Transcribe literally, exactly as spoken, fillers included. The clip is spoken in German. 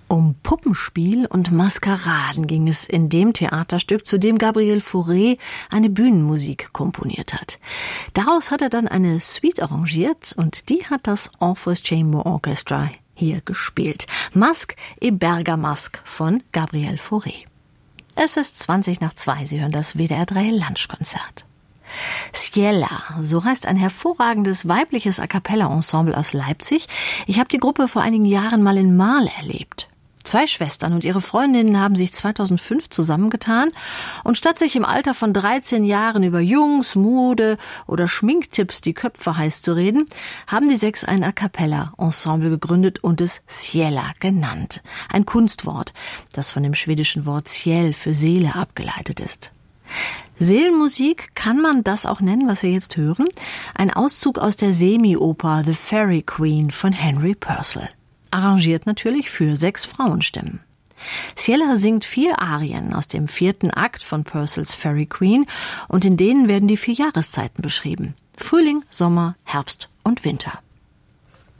Um Puppenspiel und Maskeraden ging es in dem Theaterstück, zu dem Gabriel Fauré eine Bühnenmusik komponiert hat. Daraus hat er dann eine Suite arrangiert und die hat das Orpheus Chamber Orchestra hier gespielt. Masque et Bergamasque von Gabriel Fauré. Es ist zwanzig nach zwei, Sie hören das W D R drei Lunchkonzert. Ciela, so heißt ein hervorragendes weibliches A-cappella-Ensemble aus Leipzig. Ich habe die Gruppe vor einigen Jahren mal in Marl erlebt. Zwei Schwestern und ihre Freundinnen haben sich zweitausendfünf zusammengetan und statt sich im Alter von dreizehn Jahren über Jungs, Mode oder Schminktipps die Köpfe heiß zu reden, haben die sechs ein A-cappella-Ensemble gegründet und es Ciela genannt. Ein Kunstwort, das von dem schwedischen Wort Ciel für Seele abgeleitet ist. Seelenmusik kann man das auch nennen, was wir jetzt hören? Ein Auszug aus der Semi-Oper The Fairy Queen von Henry Purcell. Arrangiert natürlich für sechs Frauenstimmen. Ciela singt vier Arien aus dem vierten Akt von Purcells Fairy Queen und in denen werden die vier Jahreszeiten beschrieben. Frühling, Sommer, Herbst und Winter.